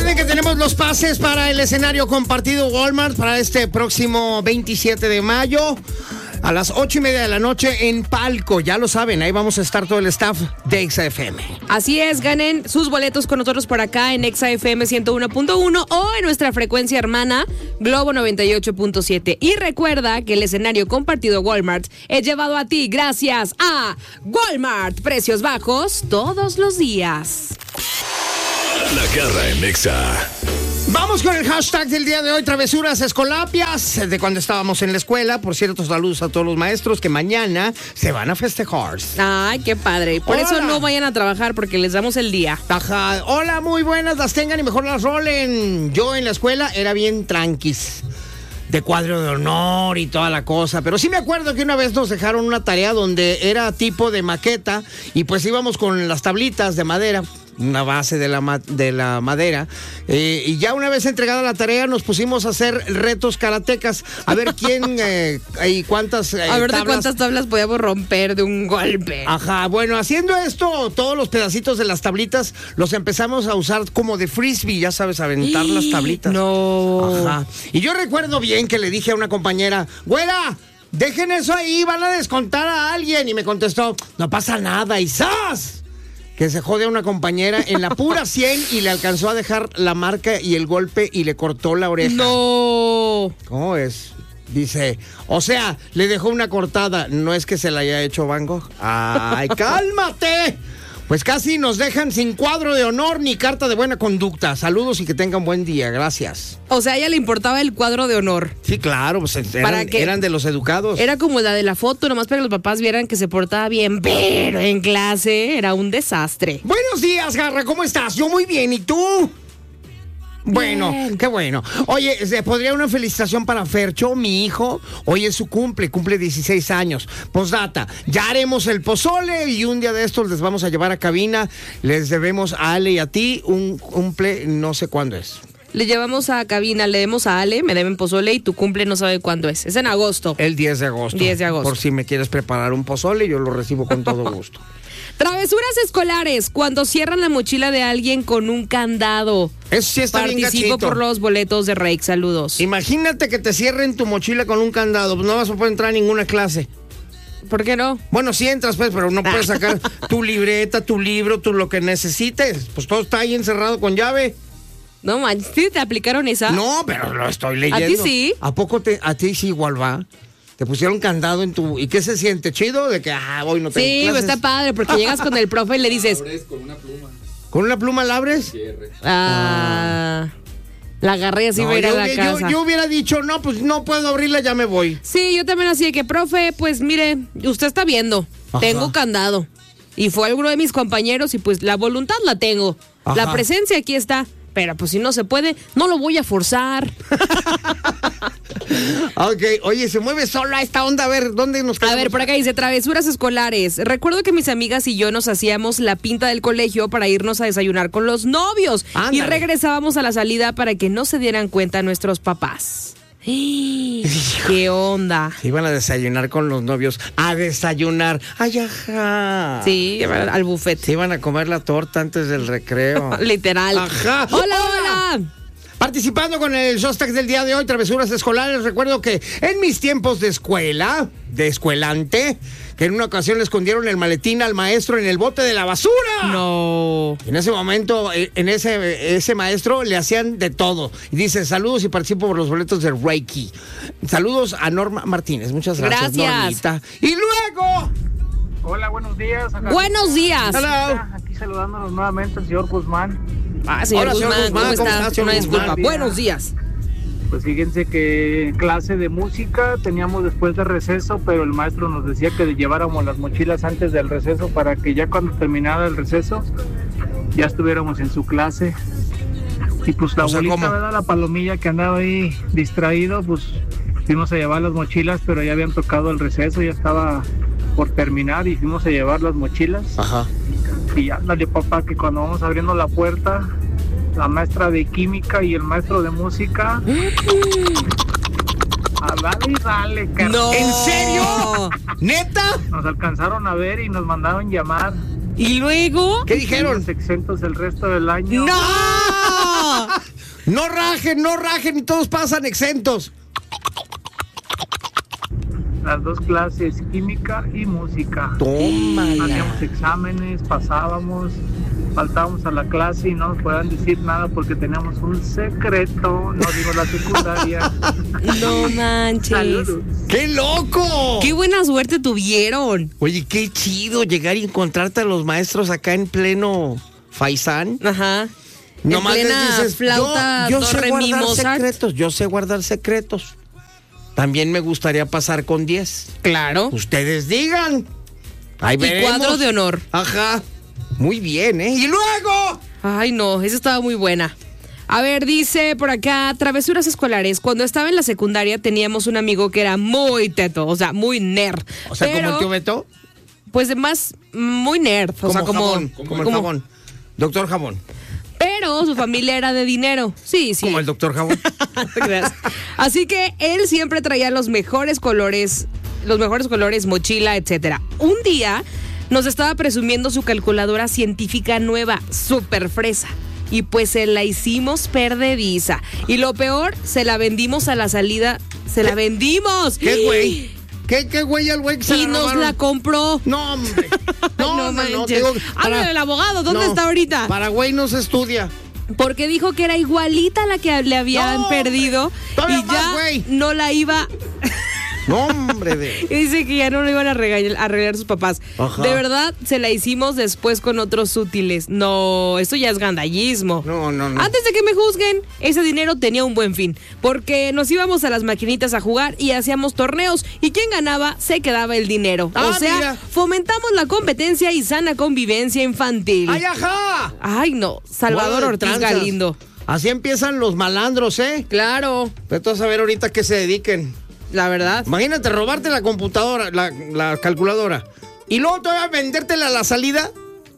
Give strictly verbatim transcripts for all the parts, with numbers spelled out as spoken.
Recuerden que tenemos los pases para el escenario compartido Walmart para este próximo veintisiete de mayo a las ocho y media de la noche en Palco. Ya lo saben, ahí vamos a estar todo el staff de Exa F M. Así es, ganen sus boletos con nosotros por acá en Exa F M ciento uno punto uno o en nuestra frecuencia hermana Globo noventa y ocho punto siete. Y recuerda que el escenario compartido Walmart es llevado a ti gracias a Walmart. Precios bajos todos los días. La Garra en Exa. Vamos con el hashtag del día de hoy, travesuras escolapias, de cuando estábamos en la escuela. Por cierto, saludos a todos los maestros que mañana se van a festejar. Ay, qué padre. Por Hola. eso no vayan a trabajar, porque les damos el día. Ajá. Hola, muy buenas, las tengan y mejor las rolen. Yo en la escuela era bien tranquis, de cuadro de honor y toda la cosa, pero sí me acuerdo que una vez nos dejaron una tarea donde era tipo de maqueta y pues íbamos con las tablitas de madera, una base de la, ma- de la madera, eh, y ya una vez entregada la tarea nos pusimos a hacer retos karatecas, a ver quién eh, y cuántas eh, A ver de tablas. cuántas tablas podíamos romper de un golpe. Ajá, bueno, haciendo esto, todos los pedacitos de las tablitas los empezamos a usar como de frisbee, ya sabes, aventar ¡Y! las tablitas. No. Ajá. Y yo recuerdo bien que le dije a una compañera, güera, dejen eso ahí, van a descontar a alguien. Y me contestó, no pasa nada, y ¡zas! Que se jode a una compañera en la pura cien y le alcanzó a dejar la marca y el golpe y le cortó la oreja. No. ¿Cómo es? Dice, o sea, le dejó una cortada, no es que se la haya hecho Van Gogh. ¡Ay, cálmate! Pues casi nos dejan sin cuadro de honor ni carta de buena conducta. Saludos y que tengan buen día, gracias. O sea, a ella le importaba el cuadro de honor. Sí, claro, pues eran, ¿Para qué? eran de los educados. Era como la de la foto, nomás para que los papás vieran que se portaba bien, pero en clase era un desastre. Buenos días, Garra, ¿cómo estás? Yo muy bien, ¿y tú? Bueno, Bien. qué bueno. Oye, ¿se podría una felicitación para Fercho, mi hijo? Hoy es su cumple, cumple dieciséis años. Postdata, ya haremos el pozole y un día de estos les vamos a llevar a cabina. Les debemos a Ale y a ti un cumple, no sé cuándo es. Le llevamos a cabina, le demos a Ale, me deben pozole y tu cumple no sabe cuándo es. Es en agosto. El diez de agosto. diez de agosto. Por si me quieres preparar un pozole, yo lo recibo con todo gusto. Travesuras escolares, cuando cierran la mochila de alguien con un candado. Eso sí está bien Participo gachito. por los boletos de Rake, saludos. Imagínate que te cierren tu mochila con un candado, pues no vas a poder entrar a ninguna clase. ¿Por qué no? Bueno, sí entras, pues, pero no puedes sacar tu libreta, tu libro, tu lo que necesites. Pues todo está ahí encerrado con llave. No manches, ¿sí te aplicaron esa? No, pero lo estoy leyendo. ¿A ti sí? ¿A poco te, a ti sí igual va? Te pusieron candado en tu... ¿Y qué se siente? ¿Chido? De que, ah, hoy no tengo Sí, pues clases. está padre, porque llegas con el profe y le dices... Con una pluma. ¿Con una pluma la abres? Ah, la agarré y así No, voy a ir a yo, la yo- casa. yo hubiera dicho, no, pues no puedo abrirla, ya me voy. Sí, yo también así de que, profe, pues mire, usted está viendo, Ajá. tengo candado. Y fue alguno de mis compañeros y pues la voluntad la tengo. Ajá. La presencia aquí está. Pero pues si no se puede, no lo voy a forzar. Ok, oye, se mueve sola esta onda, a ver, ¿dónde nos A quedamos? ver, por acá dice, travesuras escolares. Recuerdo que mis amigas y yo nos hacíamos la pinta del colegio para irnos a desayunar con los novios. Ándale. Y regresábamos a la salida para que no se dieran cuenta nuestros papás. ¿Qué onda? Se iban a desayunar con los novios. A desayunar. Ay, ajá. Sí, al buffet. Se iban a comer la torta antes del recreo. Literal. Ajá. Hola, hola. Participando con el hashtag del día de hoy, travesuras escolares. Recuerdo que en mis tiempos de escuela, de escuelante, que en una ocasión le escondieron el maletín al maestro en el bote de la basura. No. En ese momento, eh, en ese, ese maestro le hacían de todo. Y dice, saludos y participo por los boletos de Reiki. Saludos a Norma Martínez. Muchas gracias, Gracias. Normita. Y luego... Hola, buenos días. Acá- Buenos días. Hello. Aquí saludándonos nuevamente al señor Guzmán. Ah, señor Hola, señor Guzmán, Guzmán, ¿cómo ¿cómo está? está, señor Una disculpa. Guzmán? Buenos días. Pues fíjense que en clase de música teníamos después de receso, pero el maestro nos decía que lleváramos las mochilas antes del receso para que ya cuando terminara el receso ya estuviéramos en su clase. Y pues la O sea, abuelita, ¿cómo? ¿verdad? La palomilla que andaba ahí distraído, pues fuimos a llevar las mochilas, pero ya habían tocado el receso, ya estaba por terminar y fuimos a llevar las mochilas. Ajá. Y ándale, papá, que cuando vamos abriendo la puerta, la maestra de química y el maestro de música, a dale y dale, carnal. No. ¿En serio? ¿Neta? Nos alcanzaron a ver y nos mandaron llamar. ¿Y luego? ¿Qué dijeron? Estuvimos exentos el resto del año. ¡No! No rajen, no rajen y todos pasan exentos. Las dos clases, química y música. Tómala. Hacíamos exámenes, pasábamos, faltábamos a la clase y no nos podían decir nada porque teníamos un secreto, no digo la secundaria. No manches. Saludos. ¡Qué loco! Qué buena suerte tuvieron. Oye, qué chido llegar y encontrarte a los maestros acá en pleno faisán. Ajá. Nomás en plena les dices, flauta, yo, yo do, sé re, mi, guardar Mozart. secretos, yo sé guardar secretos. También me gustaría pasar con diez. Claro. Ustedes digan. Ahí Y veremos. cuadro de honor. Ajá. Muy bien, ¿eh? Y luego. Ay, no, esa estaba muy buena. A ver, dice por acá, travesuras escolares. Cuando estaba en la secundaria teníamos un amigo que era muy teto, o sea, muy nerd. O sea, Pero, como el tío Beto. Pues más, muy nerd. O Como sea, como. jabón, como, el como- jabón. Doctor Jabón. Pero su familia era de dinero. Sí, sí. Como el doctor Jabón. No te creas. Así que él siempre traía los mejores colores, los mejores colores, mochila, etcétera. Un día nos estaba presumiendo su calculadora científica nueva, súper fresa. Y pues se la hicimos perdediza. Y lo peor, se la vendimos a la salida. ¡Se la vendimos! ¿Qué güey? ¿Qué, qué güey el güey que se Y la nos robaron? la compró. No, hombre. No, No no, no. manches. digo, Háblale al abogado, ¿dónde no, está ahorita? Para güey no se estudia. Porque dijo que era igualita a la que le habían No, perdido. todavía Y más, ya güey. no la iba... No, hombre. De... Y dice que ya no lo iban a regañar, a arreglar sus papás. Ajá. De verdad, se la hicimos después con otros útiles. No, esto ya es gandallismo. No, no, no. Antes de que me juzguen, ese dinero tenía un buen fin. Porque nos íbamos a las maquinitas a jugar y hacíamos torneos. Y quien ganaba, se quedaba el dinero. Ah, o sea, mira. fomentamos la competencia y sana convivencia infantil. ¡Ay, ajá! Ay, no. Salvador Bola de Ortiz tranzas. Galindo. Así empiezan los malandros, ¿eh? Claro, Vete a saber ahorita qué se dediquen. la verdad. Imagínate robarte la computadora, la, la calculadora. Y luego todavía vendértela a la salida.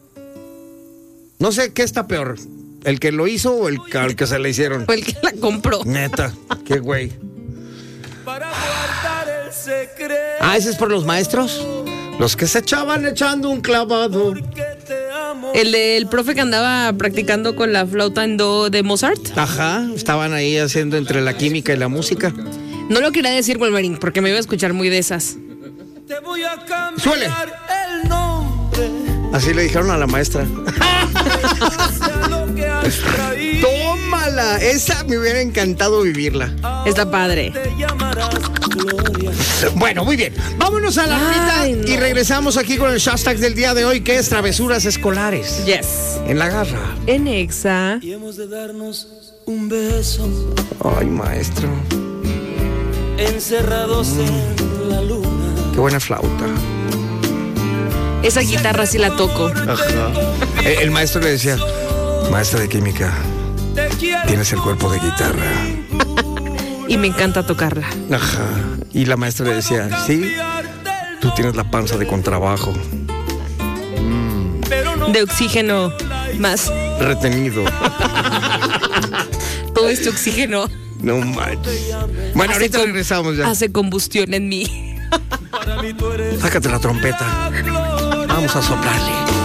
No sé qué está peor. ¿El que lo hizo o el que, el que se le hicieron? Fue el que la compró. Neta, qué güey. Para guardar el secreto. Ah, ese es por los maestros. Los que se echaban echando un clavado. Que te amo. El del profe que andaba practicando con la flauta en do de Mozart. Ajá, estaban ahí haciendo entre la química y la música. No lo quería decir, Wolverine, porque me iba a escuchar muy de esas. Te voy a cambiar Suele. el nombre. Así le dijeron a la maestra. Sea lo que has traído. ¡Tómala! Esa me hubiera encantado vivirla. Está padre. Te llamarás Gloria. Bueno, muy bien. Vámonos a la Ay, rolita no. y regresamos aquí con el hashtag del día de hoy, que es travesuras escolares. Yes. En la garra. En Exa. Y hemos de darnos un beso. Ay, maestro. Encerrados en la luna. Qué buena flauta. Esa guitarra sí la toco. Ajá. El, el maestro le decía, maestra de química, Te quiero. tienes el cuerpo de guitarra. Y me encanta tocarla. Ajá. Y la maestra le decía, sí, tú tienes la panza de contrabajo. Pero no De oxígeno más. Retenido. Todo este oxígeno No manches. Bueno, Hace ahorita com- regresamos ya. hace combustión en mí. para mí tú eres Sácate la trompeta. la gloria. Vamos a soplarle.